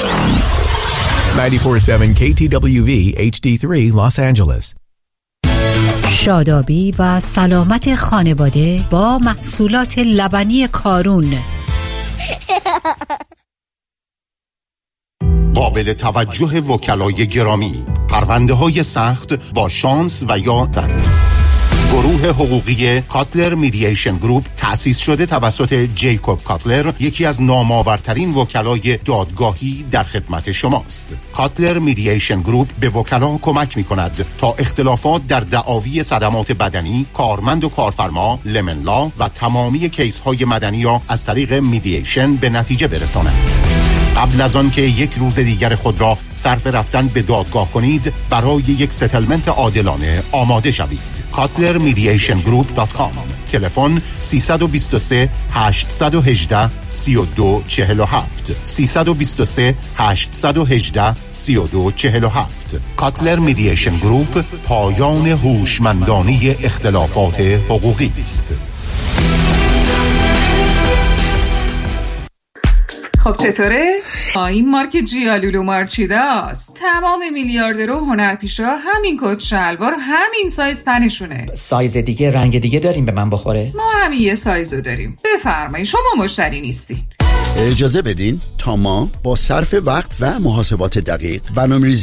94.7 KTWV HD3 Los Angeles. شادابی و سلامت خانواده با محصولات لبنی کارون. قابل توجه وکلای گرامی، پرونده های سخت با شانس و یا زند. گروه حقوقی کاتلر میدییشن گروپ تأسیس شده توسط جیکوب کاتلر، یکی از نامآورترین وکلای دادگاهی در خدمت شماست. کاتلر میدییشن گروپ به وکلا کمک می کند تا اختلافات در دعاوی صدمات بدنی، کارمند و کارفرما، لمن لا و تمامی کیس های مدنی را از طریق میدییشن به نتیجه برساند. قبل از آن که یک روز دیگر خود را صرف رفتن به دادگاه کنید، برای یک ستلمنت عادلانه آماده شوید. KatlerMediationGroup.com. تلفن 323 818 3247 323 818 3247. کاتلر میدییشن گروپ، پایان هوشمندانه اختلافات حقوقی است. خب چطوره؟ این مارک جیالولو مارچیده است. تمام میلیاردرها و هنرپیشا همین کت شلوار همین سایز تنشونه. سایز دیگه، رنگ دیگه داریم به من بخوره؟ ما همین یه سایزو داریم. بفرمایید، شما مشتری نیستین. اجازه بدین تا ما با صرف وقت و محاسبات دقیق برنامه‌ریزی